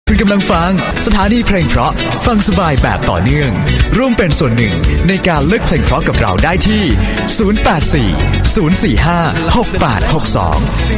คุณกำลังฟังสถานีเพลงเพราะฟังสบายแบบต่อเนื่องร่วมเป็นส่วนหนึ่งในการเลือกเพลงเพราะกับเราได้ที่ 084 045 6862